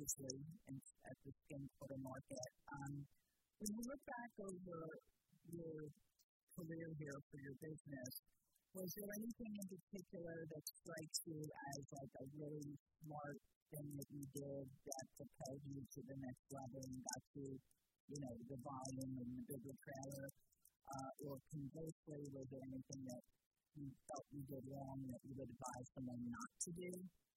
previously at the skin quarter market. When you look back over your career here for your business, was there anything in particular that strikes you as like a really smart thing that you did that propelled you to the next level and got you, the volume and the bigger trailer? Or conversely, was there anything that you felt you did wrong that you would advise someone not to do?